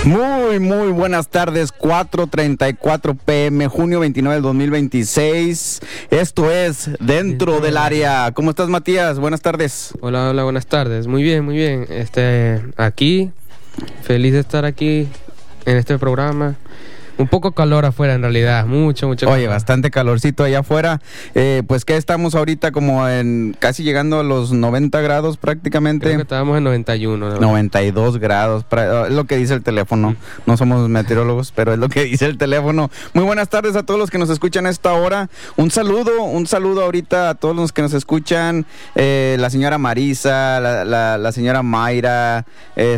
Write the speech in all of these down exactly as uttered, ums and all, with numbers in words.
Muy, muy buenas tardes, cuatro treinta y cuatro pm, junio veintinueve del dos mil veintiséis. Esto es Dentro del Área. ¿Cómo estás, Matías? Buenas tardes. Hola, hola, buenas tardes. Muy bien, muy bien. Este, aquí, feliz de estar aquí en este programa. Un poco calor afuera en realidad, mucho, mucho calor. Oye, bastante calorcito allá afuera. Eh, pues que estamos ahorita como en casi llegando a los noventa grados prácticamente. Creo que estábamos en noventa y uno. ¿no? noventa y dos grados, es lo que dice el teléfono. Mm. No somos meteorólogos, pero es lo que dice el teléfono. Muy buenas tardes a todos los que nos escuchan a esta hora. Un saludo, un saludo ahorita a todos los que nos escuchan. Eh, la señora Marisa, la, la, la señora Mayra,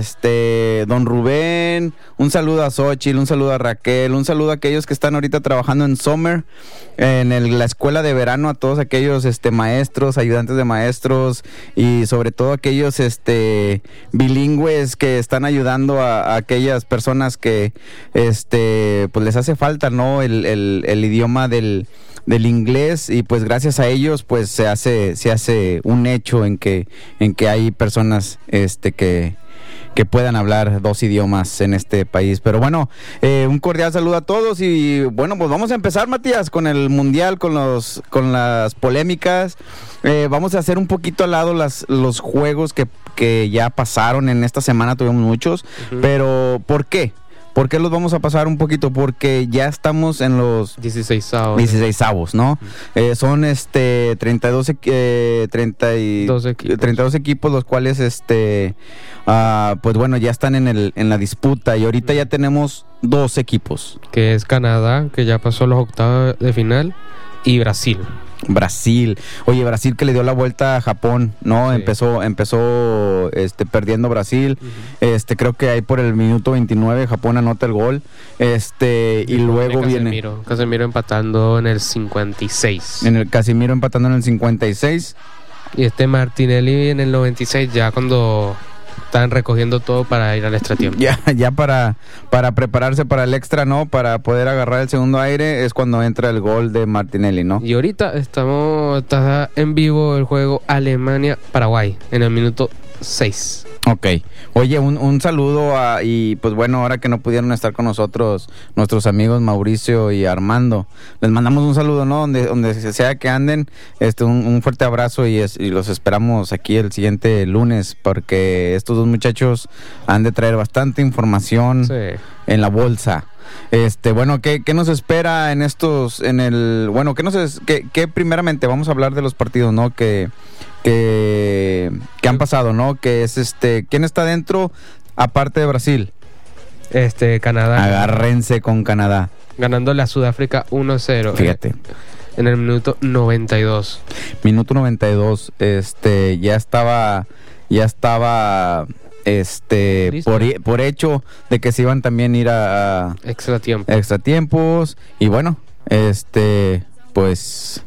este, don Rubén. Un saludo a Xochitl, un saludo a Raquel. Un saludo a aquellos que están ahorita trabajando en Summer, en el, la escuela de verano, a todos aquellos este, maestros, ayudantes de maestros y sobre todo aquellos este, bilingües que están ayudando a, a aquellas personas que este, pues les hace falta, ¿no? El, el, el idioma del, del inglés, y pues gracias a ellos pues se hace, se hace un hecho en que, en que hay personas este, que que puedan hablar dos idiomas en este país. Pero bueno, eh, un cordial saludo a todos y bueno, pues vamos a empezar, Matías, con el Mundial, con los con las polémicas. Eh, vamos a hacer un poquito al lado las, los juegos que, que ya pasaron en esta semana, tuvimos muchos, uh-huh. Pero ¿por qué? ¿Por qué los vamos a pasar un poquito? Porque ya estamos en los dieciseisavos, dieciseisavos, ¿no? Uh-huh. Eh, son este treinta y dos, eh, treinta y dos equipos. treinta y dos equipos, los cuales este uh, pues bueno, ya están en el en la disputa, y ahorita uh-huh. ya tenemos dos equipos. Que es Canadá, que ya pasó los octavos de final, y Brasil. Brasil, oye, Brasil que le dio la vuelta a Japón, ¿no? Sí. Empezó, empezó este, perdiendo Brasil, uh-huh. este, creo que ahí por el minuto veintinueve Japón anota el gol, este, y, y luego viene Casemiro, Casemiro empatando en el cincuenta y seis. En el Casemiro empatando en el cincuenta y seis. Y este Martinelli en el noventa y seis, ya cuando están recogiendo todo para ir al extra tiempo. Ya, ya para, para prepararse para el extra, ¿no? Para poder agarrar el segundo aire, es cuando entra el gol de Martinelli, ¿no? Y ahorita estamos, está en vivo el juego Alemania-Paraguay, en el minuto seis. Ok. Oye, un, un saludo a, y pues bueno, ahora que no pudieron estar con nosotros nuestros amigos Mauricio y Armando, les mandamos un saludo, ¿no? Donde, donde sea que anden, este, un, un fuerte abrazo, y, es, y los esperamos aquí el siguiente lunes, porque estos dos muchachos han de traer bastante información sí. en la bolsa. Este, bueno, ¿qué, qué nos espera en estos, en el, bueno, qué nos es, qué, qué primeramente vamos a hablar de los partidos, ¿no? Que, que, que han pasado, ¿no? Que es este, ¿quién está dentro aparte de Brasil? Este, Canadá. Agárrense con Canadá. Ganándole a Sudáfrica uno cero. Fíjate. En el minuto noventa y dos. Minuto noventa y dos, este, ya estaba, ya estaba... Este, por, por hecho de que se iban también a ir a, a extra tiempo. extra tiempos, y bueno, este, pues,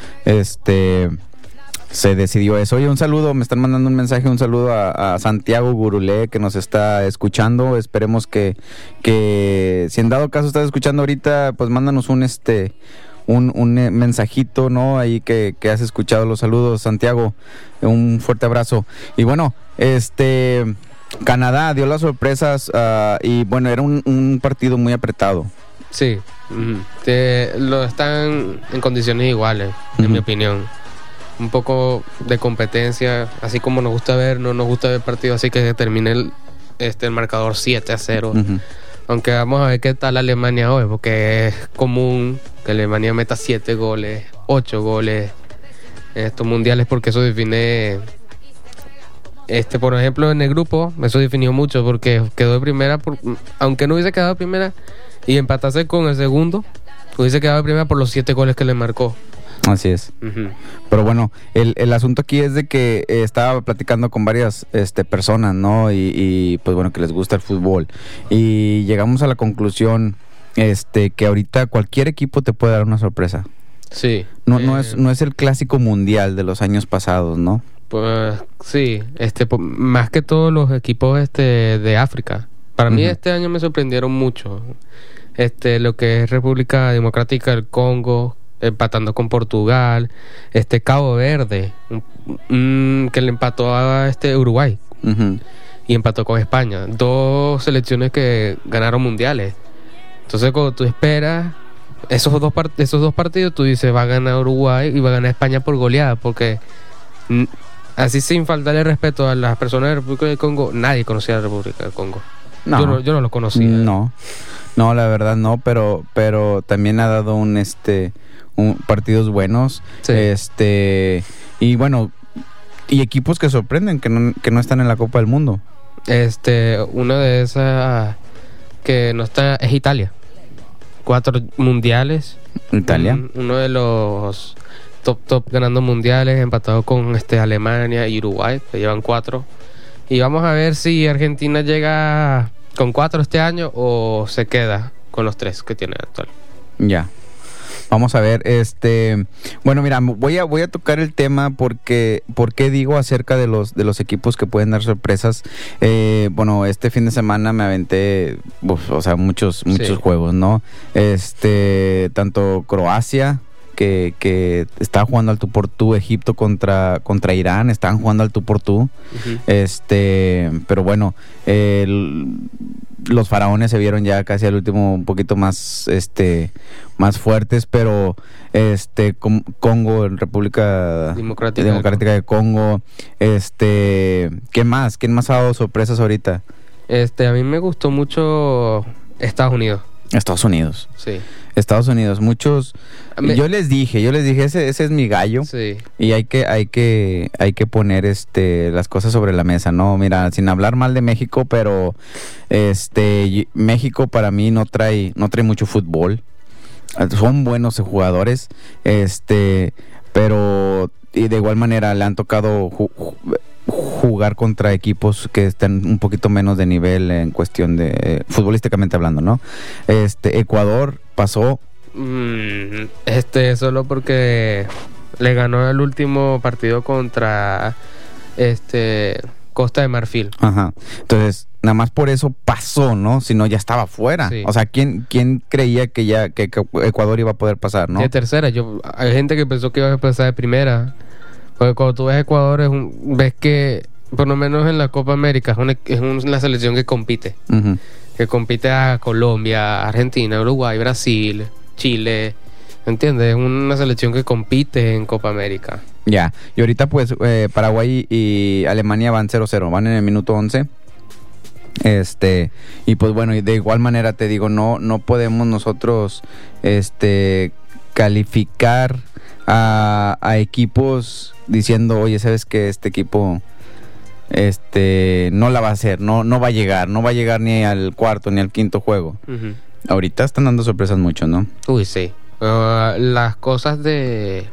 este, se decidió eso. Oye, un saludo, me están mandando un mensaje, un saludo a, a Santiago Gurulé, que nos está escuchando. Esperemos que, que, si en dado caso estás escuchando ahorita, pues mándanos un, este, un, un mensajito, ¿no? Ahí que, que has escuchado los saludos, Santiago, un fuerte abrazo. Y bueno, este... Canadá dio las sorpresas uh, y bueno, era un, un partido muy apretado. Sí, uh-huh. Te, lo están en condiciones iguales, uh-huh. en mi opinión. Un poco de competencia, así como nos gusta ver, no nos gusta ver partidos así que termine el, este, el marcador siete a cero. Uh-huh. Aunque vamos a ver qué tal Alemania hoy, porque es común que Alemania meta siete goles, ocho goles en estos mundiales, porque eso define... Este, por ejemplo, en el grupo, eso definió mucho, porque quedó de primera, por, aunque no hubiese quedado de primera y empatase con el segundo, hubiese quedado de primera por los siete goles que le marcó. Así es. Uh-huh. Pero bueno, el, el asunto aquí es de que eh, estaba platicando con varias este, personas, ¿no? Y, y pues bueno, que les gusta el fútbol. Y llegamos a la conclusión este, que ahorita cualquier equipo te puede dar una sorpresa. Sí. No, eh... no es, no es el clásico mundial de los años pasados, ¿no? Pues sí, este, más que todos los equipos este de África. Para uh-huh. mí este año me sorprendieron mucho. Este, lo que es República Democrática del Congo, empatando con Portugal, este Cabo Verde, un, un, que le empató a este Uruguay. Uh-huh. y empató con España. Dos selecciones que ganaron mundiales. Entonces, cuando tú esperas esos dos, part- esos dos partidos, tú dices, va a ganar Uruguay y va a ganar España por goleada, porque n- así sin faltarle respeto a las personas de la República del Congo, nadie conocía a la República del Congo. No. Yo no, yo no lo conocía. No, no, la verdad no, pero, pero también ha dado un, este, un, partidos buenos, Sí. este, y bueno, y equipos que sorprenden, que no, que no están en la Copa del Mundo. Este, una de esas que no está es Italia. Cuatro mundiales. Italia. Un- uno de los top top ganando mundiales, empatado con este Alemania y Uruguay, que llevan cuatro. Y vamos a ver si Argentina llega con cuatro este año o se queda con los tres que tiene actual. Ya. Vamos a ver, este, bueno, mira, voy a voy a tocar el tema porque porque digo acerca de los de los equipos que pueden dar sorpresas. Eh, bueno, este fin de semana me aventé, uf, o sea, muchos muchos Sí. juegos, ¿no? Este, tanto Croacia que, que está jugando al tú por tú, Egipto contra contra Irán, están jugando al tú por tú. Ujú. Este, pero bueno, el- los faraones se vieron ya casi al último un poquito más, este, más fuertes, pero este, Com- Congo, República Democrática Democrática de Congo, este, ¿qué más? ¿Quién más ha dado sorpresas ahorita? Este, a mí me gustó mucho Estados Unidos. Estados Unidos. Sí. Estados Unidos, muchos. Me- Yo les dije, yo les dije, ese, ese es mi gallo. Sí. Y hay que, hay que, hay que poner este las cosas sobre la mesa, ¿no? Mira, sin hablar mal de México, pero este y- México para mí no trae, no trae mucho fútbol. Son buenos jugadores, este, pero y de igual manera le han tocado ju- ju- jugar contra equipos que están un poquito menos de nivel en cuestión de eh, futbolísticamente hablando, ¿no? Este Ecuador pasó. Mm, este, solo porque le ganó el último partido contra este Costa de Marfil. Ajá. Entonces, nada más por eso pasó, ¿no? Si no, ya estaba fuera. Sí. O sea, ¿quién, quién creía que ya que, que Ecuador iba a poder pasar, no? De tercera, yo hay gente que pensó que iba a pasar de primera. Porque cuando tú ves Ecuador, es un- ves que, por lo menos en la Copa América, es una, es una selección que compite. Ujú. Que compite a Colombia, Argentina, Uruguay, Brasil, Chile. ¿Entiendes? Es una selección que compite en Copa América. Ya. Y ahorita, pues, eh, Paraguay y Alemania van cero cero. Van en el minuto once. Este, y pues bueno, y de igual manera te digo, no, no podemos nosotros, este, calificar a, a equipos diciendo, oye, sabes que este equipo, este, no la va a hacer, no, no va a llegar, no va a llegar ni al cuarto ni al quinto juego. Ujú. Ahorita están dando sorpresas mucho, ¿no? Uy, sí. Uh, las cosas de...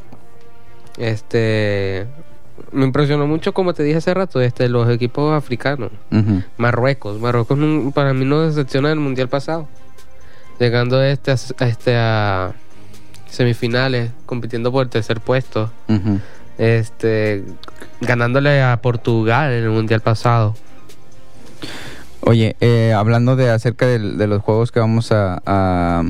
Este... Me impresionó mucho, como te dije hace rato, este, los equipos africanos. Ujú. Marruecos. Marruecos nun- para mí no decepciona del mundial pasado. Llegando a este, a este a semifinales, compitiendo por el tercer puesto. Ujú. Este, ganándole a Portugal en el mundial pasado. Oye, eh, hablando de acerca del- de, los juegos que vamos a, a,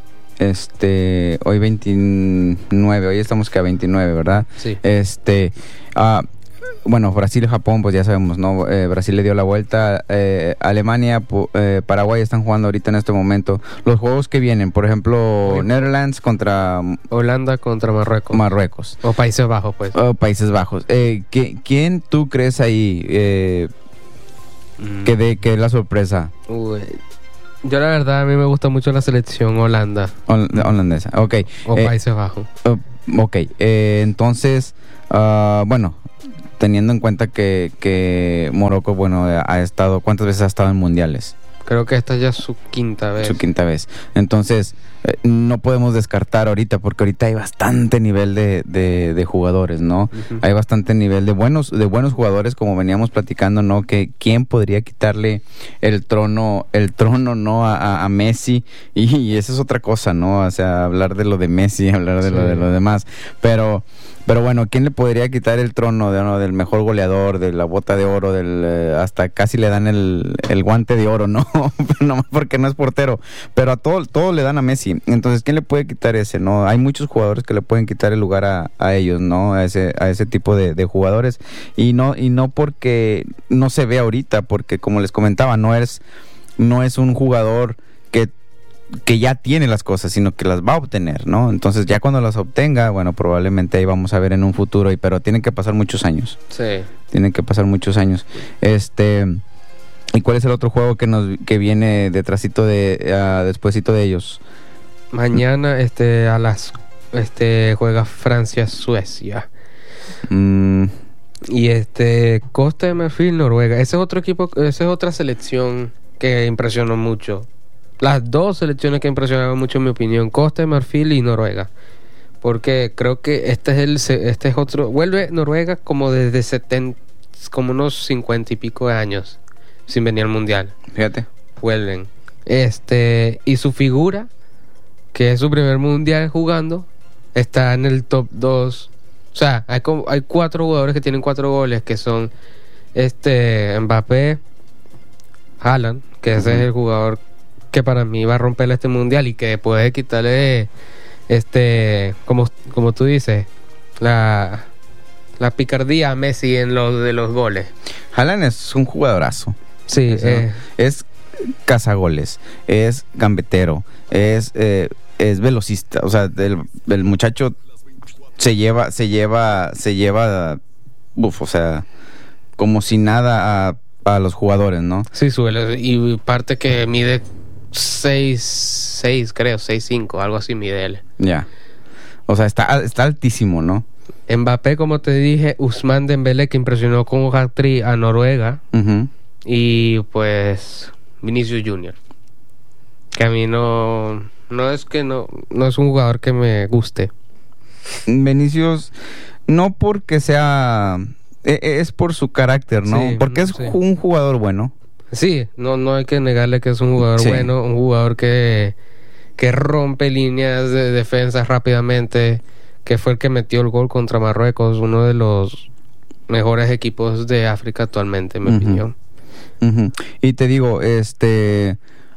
este hoy veintinueve, hoy estamos que a veintinueve, ¿verdad? Sí. Este, ah, bueno, Brasil y Japón, pues ya sabemos, ¿no? Eh, Brasil le dio la vuelta, eh, Alemania, pu- eh, Paraguay están jugando ahorita en este momento. Los juegos que vienen, por ejemplo, Sí. Netherlands contra Holanda contra Marruecos. Marruecos. O Países Bajos, pues. o Países Bajos. Eh, ¿qui- ¿Quién tú crees ahí eh, Mm. que dé que dé la sorpresa? Uy. Yo la verdad, a mí me gusta mucho la selección Holanda Hol- holandesa. Ok. o Eh, Países Bajos. Uh, ok, eh, entonces, ah, bueno, teniendo en cuenta que, que Morocco, bueno, ha estado, ¿cuántas veces ha estado en mundiales? Creo que esta ya es su quinta vez. Su quinta vez. Entonces, eh, no podemos descartar ahorita, porque ahorita hay bastante nivel de, de, de jugadores, ¿no? Ujú. Hay bastante nivel de buenos, de buenos jugadores, como veníamos platicando, ¿no? Que quién podría quitarle el trono, el trono, ¿no? A, a- a Messi, y, y esa es otra cosa, ¿no? O sea, hablar de lo de Messi, hablar de Sí. lo de lo demás. Pero, pero bueno, ¿quién le podría quitar el trono de, ¿no? del mejor goleador, de la bota de oro, del eh, hasta casi le dan el, el guante de oro, ¿no? Nomás porque no es portero. Pero a todo, todo le dan a Messi. Messi. Entonces, ¿quién le puede quitar ese? No, hay muchos jugadores que le pueden quitar el lugar a, a ellos, ¿no? A ese, a ese tipo de, de jugadores. Y no, y no porque no se ve ahorita, porque como les comentaba, no es, no es un jugador que que ya tiene las cosas, sino que las va a obtener, ¿no? Entonces ya cuando las obtenga, bueno, probablemente ahí vamos a ver en un futuro, y pero tienen que pasar muchos años. Sí. Tienen que pasar muchos años. Este, ¿y cuál es el otro juego que nos que viene detrásito de uh, despuésito de ellos? Mañana este a las este juega Francia-Suecia. Mm. Y este Costa de Marfil, Noruega. Ese es otro equipo, esa es otra selección que impresionó mucho. Las dos selecciones que impresionaron mucho, en mi opinión, Costa de Marfil y Noruega. Porque creo que este es el este es otro. Vuelve Noruega como desde setenta, como unos cincuenta y pico de años sin venir al mundial. Fíjate. Vuelven. Este, y su figura, que es su primer mundial jugando, está en el top dos. O sea, hay, como, hay cuatro jugadores que tienen cuatro goles, que son este Mbappé, Haaland, que ese uh-huh. es el jugador que para mí va a romperle este mundial y que puede quitarle este como, como tú dices la, la picardía a Messi en los de los goles. Haaland es un jugadorazo. Sí, es, eh, es cazagoles, es gambetero, es eh, es velocista, o sea, el, el muchacho se lleva se lleva se lleva uf, o sea, como si nada a, a los jugadores, ¿no? Sí, suele, y parte que mide seis seis creo, seis cinco, algo así mide él. Ya. Yeah. O sea, está, está altísimo, ¿no? Mbappé, como te dije, Ousmane Dembélé, que impresionó con un hat-trick a Noruega. Uh-huh. Y pues Vinicius Junior, que a mí no no es que no no es un jugador que me guste. Vinicius no porque sea es por su carácter, ¿no? Sí, porque es sí. un jugador bueno. Sí, no, no hay que negarle que es un jugador sí. bueno, un jugador que, que rompe líneas de defensa rápidamente, que fue el que metió el gol contra Marruecos, uno de los mejores equipos de África actualmente, en mi uh-huh. opinión. Uh-huh. Y te digo, este,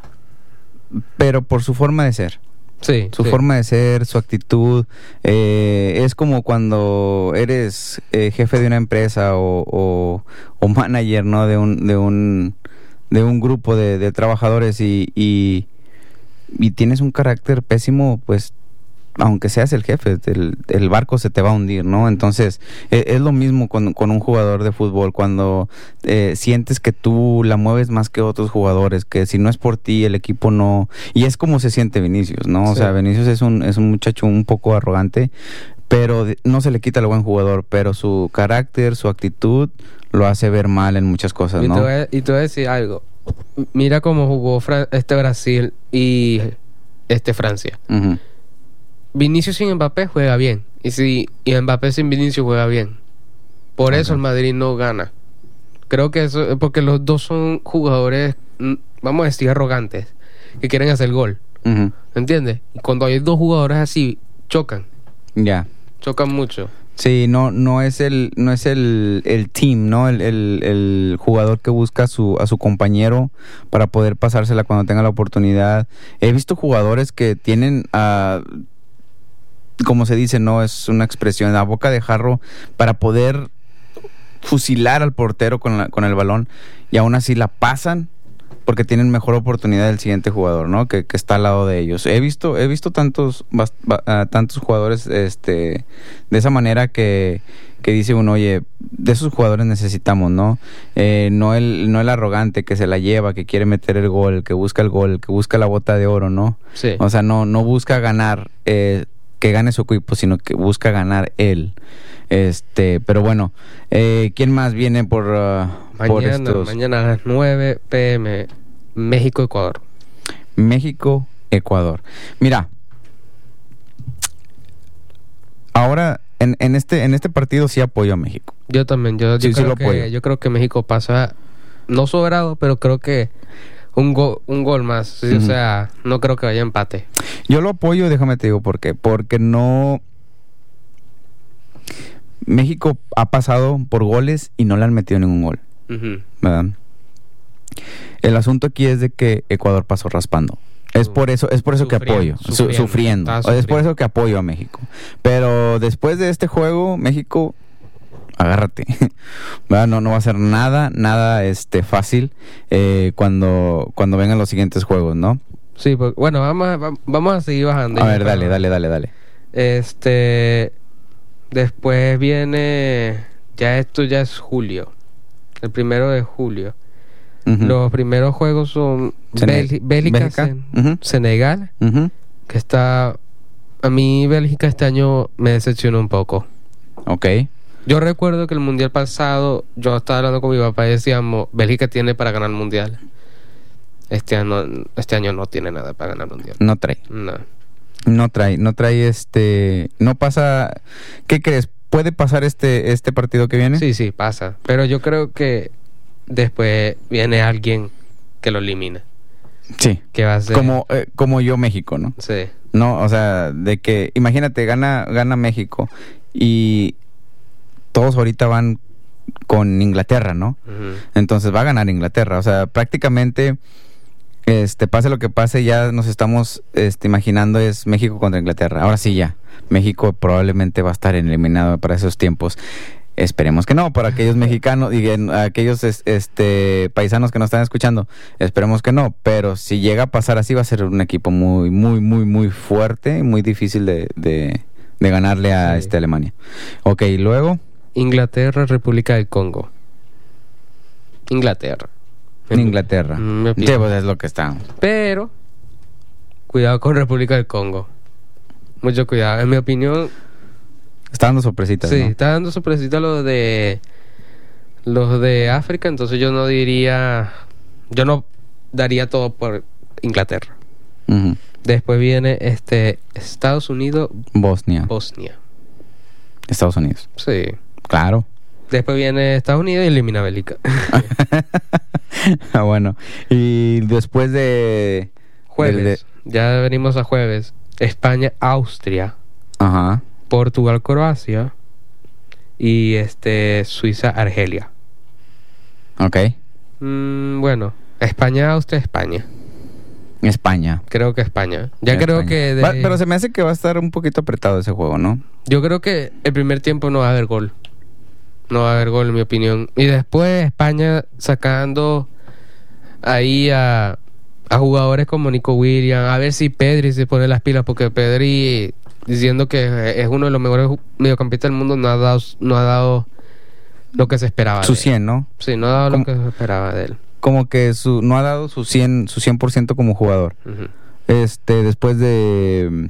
pero por su forma de ser. Sí, su sí. forma de ser, su actitud, eh, es como cuando eres eh, jefe de una empresa o, o, o manager, ¿no? De un, de un de un grupo de, de trabajadores y, y, y tienes un carácter pésimo, pues aunque seas el jefe, el, el barco se te va a hundir, ¿no? Entonces, es, es lo mismo con, con un jugador de fútbol, cuando eh, sientes que tú la mueves más que otros jugadores, que si no es por ti, el equipo no... Y es como se siente Vinicius, ¿no? Sí. O sea, Vinicius es un, es un muchacho un poco arrogante, pero no se le quita el buen jugador, pero su carácter, su actitud lo hace ver mal en muchas cosas, y ¿no? Te voy a, y te voy a decir algo. Mira cómo jugó Fra- este Brasil y este Francia. Uh-huh. Vinicius sin Mbappé juega bien. Y si y Mbappé sin Vinicius juega bien. Por okay. eso el Madrid no gana. Creo que eso es porque los dos son jugadores, vamos a decir, arrogantes, que quieren hacer gol. Uh-huh. ¿Entiendes? Y cuando hay dos jugadores así, chocan. Ya. Yeah. Chocan mucho. Sí, no, no es el, no es el, el team, ¿no? El, el, el jugador que busca a su, a su compañero para poder pasársela cuando tenga la oportunidad. He visto jugadores que tienen a uh, como se dice, no es una expresión, la boca de jarro para poder fusilar al portero con, la, con el balón, y aún así la pasan porque tienen mejor oportunidad del siguiente jugador, ¿no? Que, que está al lado de ellos. He visto, he visto tantos, bast, uh, tantos jugadores este, de esa manera que, que dice uno, oye, de esos jugadores necesitamos, ¿no? Eh, no el, no el arrogante que se la lleva, que quiere meter el gol, el que busca el gol, el que busca la bota de oro, ¿no? Sí. O sea, no, no busca ganar, eh, que gane su equipo, sino que busca ganar él. Este, pero bueno, eh, ¿quién más viene por, uh, mañana, por estos? Mañana a las nueve pm, México-Ecuador. México-Ecuador. Mira, ahora en, en este en este partido sí apoyo a México. Yo también, yo, yo, sí, creo, sí lo que, apoyo. yo creo que México pasa, no sobrado, pero creo que un gol, un gol más. Sí, uh-huh. O sea, no creo que vaya empate. Yo lo apoyo, déjame te digo por qué. Porque no... México ha pasado por goles y no le han metido ningún gol. Uh-huh. ¿Verdad? El asunto aquí es de que Ecuador pasó raspando. Es por eso, es por eso que apoyo, Sufriendo, su- sufriendo. sufriendo. Estaba Es por sufriendo. eso que apoyo a México. Pero después de este juego, México, agárrate. ¿Verdad? No, no va a ser nada, nada este fácil eh, cuando, cuando vengan los siguientes juegos, ¿no? Sí, pues, bueno, vamos a, va- vamos a seguir bajando. A Ya ver, para- dale, dale, dale, dale. Este, después viene, ya esto ya es julio, el primero de julio. Ujú. Los primeros juegos son Sene- Bélgi- Bélgica, Bélgica, Sen- ujú. Senegal, Ujú. que está, a mí Bélgica este año me decepcionó un poco. Ok. Yo recuerdo que el mundial pasado, yo estaba hablando con mi papá y decíamos, Bélgica tiene para ganar el mundial. Este año, este año no tiene nada para ganar el mundial. No trae. No. No trae, no trae este... No pasa... ¿Qué crees? ¿Puede pasar este, este partido que viene? Sí, sí, pasa. Pero yo creo que después viene alguien que lo elimina. Sí. Que va a ser... Como, eh, como yo México, ¿no? Sí. No, o sea, de que... Imagínate, gana, gana México y todos ahorita van con Inglaterra, ¿no? Ujú. Entonces va a ganar Inglaterra. O sea, prácticamente, este, pase lo que pase, ya nos estamos este, imaginando es México contra Inglaterra. Ahora sí ya. México probablemente va a estar eliminado para esos tiempos. Esperemos que no, para aquellos mexicanos y en- aquellos es- este paisanos que nos están escuchando, esperemos que no, pero si llega a pasar así va a ser un equipo muy, muy, muy, muy fuerte, muy difícil de, de, de ganarle a Sí. este Alemania. Ok, luego, Inglaterra, República del Congo. Inglaterra. en Inglaterra. Mm, me Sí, opino. pues es lo que está. Pero, cuidado con República del Congo. Mucho cuidado. En mi opinión, Está dando sorpresitas, sí, ¿no? está dando sorpresita los de los de África, entonces yo no diría, yo no daría todo por Inglaterra. Ujú. Después viene este Estados Unidos, Bosnia, Bosnia. Estados Unidos. Sí. Claro. Después viene Estados Unidos y elimina a Bélgica. Ah, bueno. Y después de... Jueves. del Ya venimos a jueves. España, Austria, de- Ajá. Portugal, Croacia y este Suiza, Argelia. Ok. Mm, bueno, España, Austria, España. España. Creo que España. Ya creo España. que de- Va- pero se me hace que va a estar un poquito apretado ese juego, ¿no? yo creo que el primer tiempo no va a haber gol. No va a haber gol, en mi opinión. Y después España sacando ahí a, a jugadores como Nico Williams. A ver si Pedri se pone las pilas, porque Pedri, diciendo que es uno de los mejores ju- mediocampistas del mundo, no ha dado, no ha dado lo que se esperaba. Su de él. cien, ¿no? Sí, no ha dado lo Como- que se esperaba de él. Como que su no ha dado su cien, su cien por ciento como jugador. Ujú. Este, después de...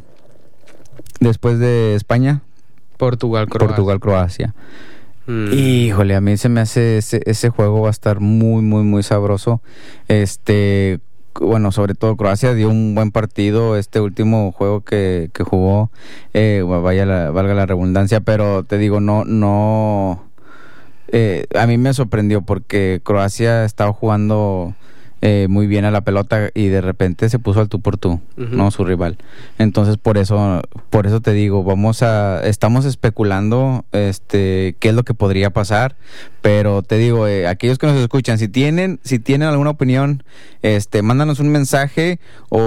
Después de España, Portugal, Croacia. Portugal, Croacia. Mm. Híjole, a mí se me hace ese, ese juego va a estar muy, muy, muy sabroso. Este, bueno, sobre todo Croacia dio un buen partido este último juego que, que jugó. Eh, vaya la, valga la redundancia, pero te digo, no, no. Eh, a mí me sorprendió porque Croacia estaba jugando eh, muy bien a la pelota y de repente se puso al tú por tú, Ujú. no su rival. Entonces por eso, por eso te digo, vamos a, estamos especulando, este, qué es lo que podría pasar, pero te digo, eh, aquellos que nos escuchan, si tienen, si tienen alguna opinión, este, mándanos un mensaje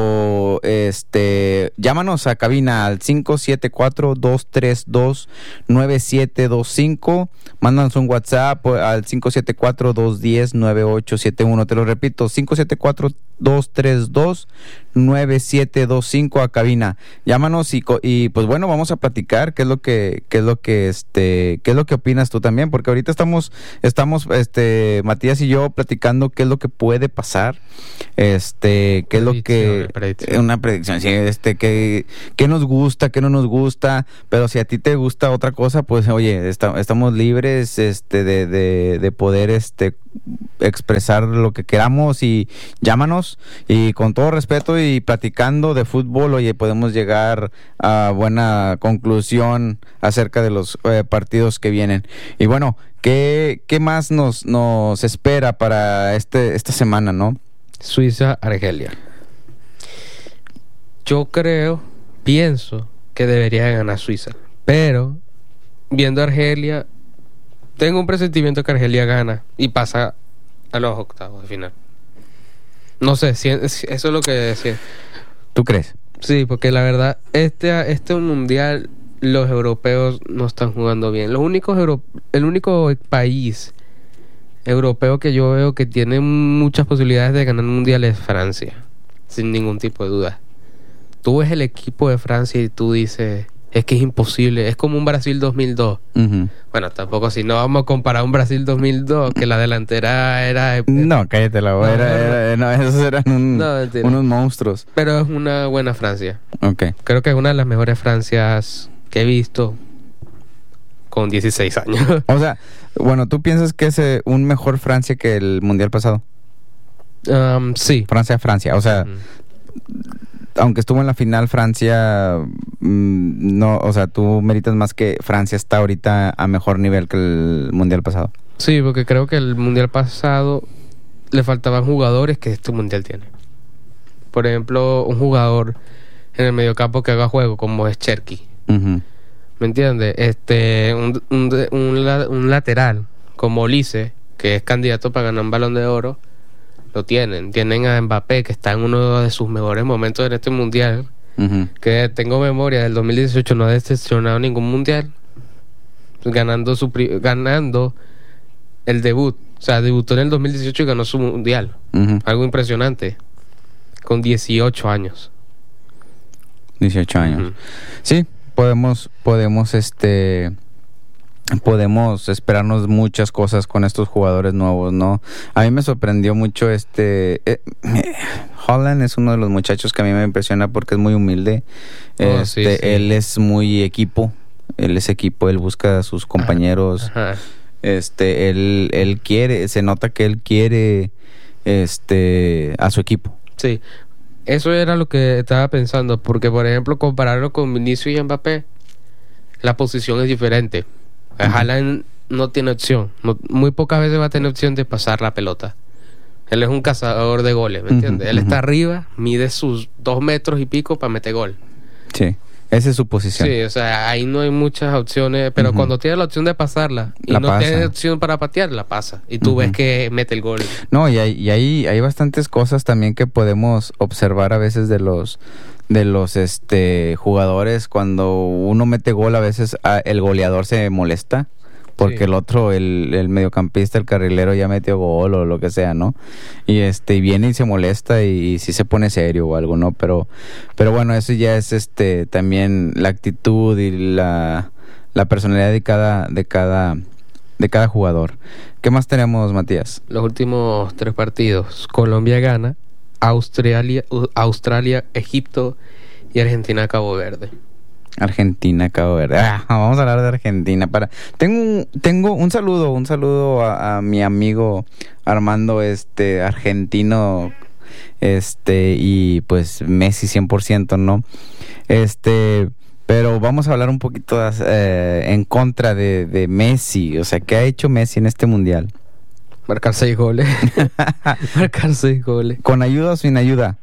o este, llámanos a cabina al cinco siete cuatro, dos tres dos, nueve siete dos cinco, mándanos un WhatsApp al cinco siete cuatro, dos uno cero, nueve ocho siete uno, te lo repito, cinco siete cuatro, dos tres dos, nueve siete dos cinco a cabina. Llámanos y, co- y pues bueno, vamos a platicar qué es lo que qué es lo que este qué es lo que opinas tú también, porque ahorita estamos estamos este Matías y yo platicando qué es lo que puede pasar. Este, qué es lo que Predicciones, predicciones. una predicción, sí, este que qué nos gusta, qué no nos gusta, pero si a ti te gusta otra cosa, pues oye, esta- estamos libres este de, de, de poder este expresar lo que queramos y llámanos y con todo respeto y platicando de fútbol, oye, podemos llegar a buena conclusión acerca de los eh, partidos que vienen. Y bueno, ¿qué, qué más nos, nos espera para este esta semana, no? Suiza, Argelia. Yo creo, pienso que debería ganar Suiza, pero viendo a Argelia, tengo un presentimiento que Argelia gana y pasa a los octavos de final. No sé, si, si- eso es lo que decía. ¿Tú crees? Sí, porque la verdad, este, este mundial, los europeos no están jugando bien. Los únicos euro, el único país europeo que yo veo que tiene muchas posibilidades de ganar un mundial es Francia, sin ningún tipo de duda. Tú ves el equipo de Francia y tú dices, es que es imposible, es como un Brasil dos mil dos. Uh-huh. Bueno, tampoco si no vamos a comparar un Brasil dos mil dos, que la delantera era... No, cállate la boca, no, era, era, no, esos eran un, no, unos monstruos. Pero es una buena Francia. Okay. Creo que es una de las mejores Francias que he visto con dieciséis años. O sea, bueno, ¿tú piensas que es eh, un mejor Francia que el mundial pasado? Um, sí. Francia-Francia, o sea... Uh-huh. Aunque estuvo en la final Francia, mmm, no, o sea, tú meritas más que Francia está ahorita a mejor nivel que el mundial pasado. Sí, porque creo que el mundial pasado le faltaban jugadores que este mundial tiene. Por ejemplo, un jugador en el mediocampo que haga juego como es Cherki. Uh-huh. ¿Me entiendes? Este, un, un, un, un lateral como Olise, que es candidato para ganar un Balón de Oro. Lo tienen, tienen a Mbappé, que está en uno de sus mejores momentos en este mundial. Uh-huh. Que tengo memoria, del dos mil dieciocho no ha decepcionado ningún mundial, ganando su pri- ganando el debut. O sea, debutó en el dos mil dieciocho y ganó su mundial. Uh-huh. Algo impresionante, con dieciocho años. dieciocho años. Uh-huh. Sí, podemos, podemos, este... podemos esperarnos muchas cosas con estos jugadores nuevos, ¿no? A mí me sorprendió mucho este... Eh, Haaland es uno de los muchachos que a mí me impresiona porque es muy humilde. Oh, este, sí, sí. Él es muy equipo. Él es equipo, él busca a sus compañeros. Ajá. Este, él, él quiere, se nota que él quiere este, a su equipo. Sí, eso era lo que estaba pensando, porque por ejemplo, compararlo con Vinicius y Mbappé, la posición es diferente. Haaland no tiene opción, no, muy pocas veces va a tener opción de pasar la pelota. Él es un cazador de goles, ¿me entiendes? Uh-huh, Él uh-huh. está arriba, mide sus dos metros y pico para meter gol. Sí, esa es su posición. Sí, o sea, ahí no hay muchas opciones, pero uh-huh. cuando tiene la opción de pasarla y la no pasa. Tiene opción para patear, la pasa. Y tú uh-huh. ves que mete el gol. No, y hay, y hay, hay bastantes cosas también que podemos observar a veces de los... de los este jugadores. Cuando uno mete gol, a veces a, el goleador se molesta porque sí. el otro, el, el mediocampista, el carrilero ya metió gol o lo que sea, ¿no? Y este viene y se molesta y, y sí se pone serio o algo, ¿no? Pero pero bueno, eso ya es este también la actitud y la, la personalidad de cada de cada de cada jugador. ¿Qué más tenemos, Matías? Los últimos tres partidos. Colombia gana, Australia, Australia, Egipto y Argentina, Cabo Verde. Argentina, Cabo Verde. Ah, vamos a hablar de Argentina. Para tengo un, tengo un saludo, un saludo a, a mi amigo Armando, este argentino, este y pues Messi cien por ciento, ¿no? Este, pero vamos a hablar un poquito eh, en contra de, de Messi. O sea, ¿qué ha hecho Messi en este mundial? Marcar seis goles. Marcar seis goles. ¿Con ayuda o sin ayuda?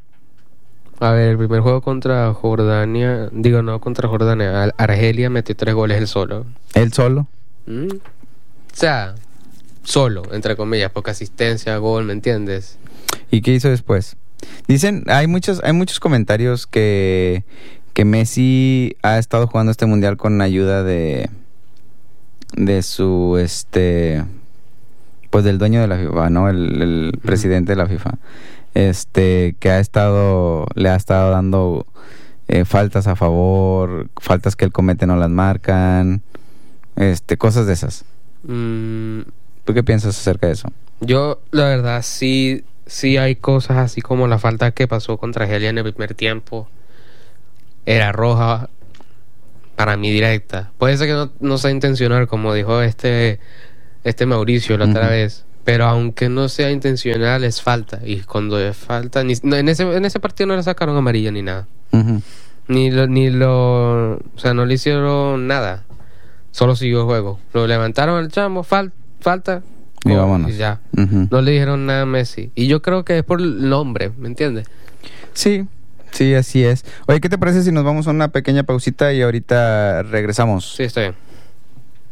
A ver, el primer juego contra Jordania, digo no contra Jordania, Argelia metió tres goles él solo. ¿Él solo? ¿Mm? O sea, solo, entre comillas, poca asistencia, gol, ¿me entiendes? ¿Y qué hizo después? Dicen, hay muchos, hay muchos comentarios que, que Messi ha estado jugando este mundial con ayuda de, de su, este... pues del dueño de la FIFA, ¿no? El, el uh-huh. presidente de la FIFA. Este, que ha estado, le ha estado dando eh, faltas a favor, faltas que él comete no las marcan, este, cosas de esas. Mm. ¿Tú qué piensas acerca de eso? Yo, la verdad, sí, sí hay cosas así como la falta que pasó contra Argelia en el primer tiempo. Era roja, para mí directa. Puede ser que no, no sea intencional, como dijo este... este Mauricio la otra uh-huh. vez, pero aunque no sea intencional es falta, y cuando es falta ni, no, en ese en ese partido no le sacaron amarilla ni nada, uh-huh. ni lo ni lo o sea no le hicieron nada, solo siguió el juego, lo levantaron al chamo, fal, falta y, oh, y ya uh-huh. no le dijeron nada a Messi, y yo creo que es por el nombre, ¿me entiendes? Sí, sí, así es. Oye, ¿qué te parece si nos vamos a una pequeña pausita y ahorita regresamos? Sí, está bien.